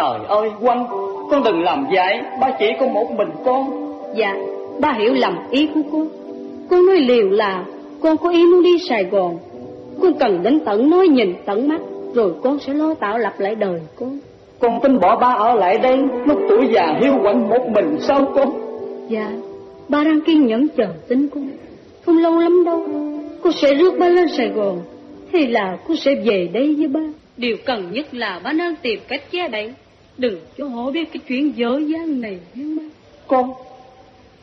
Trời ơi Quanh, con đừng làm vậy, ba chỉ có một mình con. Dạ, ba hiểu lầm ý của con. Con nói liều là con có ý muốn đi Sài Gòn. Con cần đến tận nói nhìn tận mắt, rồi con sẽ lo tạo lập lại đời con. Con tin bỏ ba ở lại đây lúc tuổi già hiu quạnh một mình sao con? Dạ, ba đang kiên nhẫn chờ tin con. Không lâu lắm đâu, con sẽ rước ba lên Sài Gòn, hay là con sẽ về đây với ba. Điều cần nhất là ba nên tìm cách che đậy, đừng cho họ biết cái chuyện dở dang này nhé ba. Con